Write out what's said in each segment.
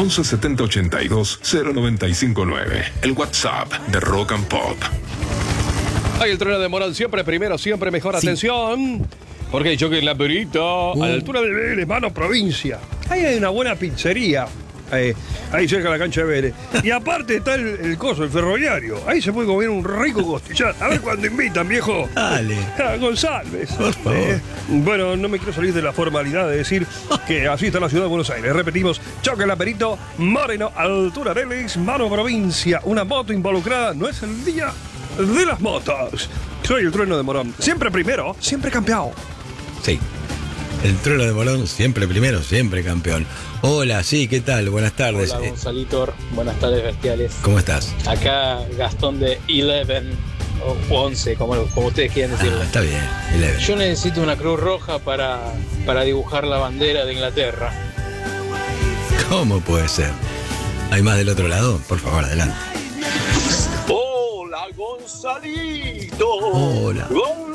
11 70 82 0959. El WhatsApp de Rock and Pop. Hay el trueno de Morón, siempre primero, siempre mejor. Sí. Atención, porque hay choque en la perita, a la altura de Vélez, mano provincia. Ahí hay una buena pizzería. Ahí cerca de la cancha de Vélez. Y aparte está el coso, el ferroviario. Ahí se puede comer un rico costillar. A ver cuándo invitan, viejo. Dale. González. Por favor. Bueno, no me quiero salir de la formalidad de decir que así está la ciudad de Buenos Aires. Repetimos, choque en la perito, Moreno, altura Vélez, mano provincia. Una moto involucrada, no es el día de las motos. Soy el trueno de Morón. Siempre primero, siempre campeón. Sí. El trueno de Morón, siempre primero, siempre campeón. Hola, sí, ¿qué tal? Buenas tardes. Hola, Gonzalito. Buenas tardes, bestiales. ¿Cómo estás? Acá Gastón de 11 o 11, como ustedes quieran decirlo. Está bien, 11. Yo necesito una cruz roja para dibujar la bandera de Inglaterra. ¿Cómo puede ser? ¿Hay más del otro lado? Por favor, adelante. Hola, Gonzalito. Hola.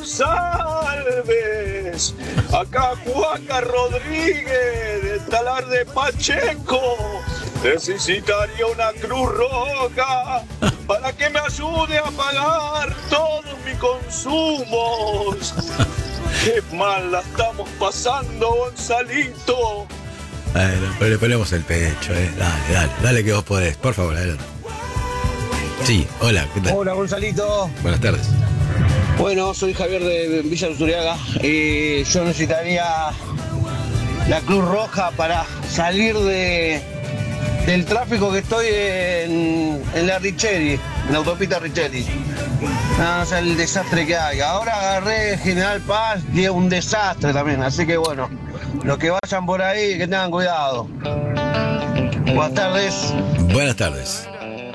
González. Acá Juanca Rodríguez de Talar de Pacheco. Necesitaría una cruz roja para que me ayude a pagar todos mis consumos. Qué mal la estamos pasando, Gonzalito. Bueno, pero le ponemos el pecho, Dale que vos podés. Por favor, adelante. Sí, hola, ¿qué tal? Hola, Gonzalito. Buenas tardes. Bueno, soy Javier de Villa Luzuriaga y yo necesitaría la Cruz Roja para salir del tráfico que estoy en la Richeri, en la autopista Richeri. No sé el desastre que hay. Ahora agarré General Paz y es un desastre también, así que bueno, los que vayan por ahí que tengan cuidado. Buenas tardes. Buenas tardes.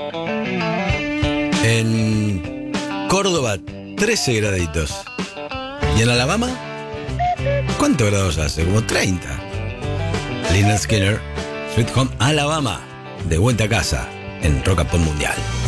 En Córdoba, 13 graditos. ¿Y en Alabama? ¿Cuántos grados hace? Como 30. Lynyrd Skynyrd, Sweet Home Alabama. De vuelta a casa en Rock and Pop Mundial.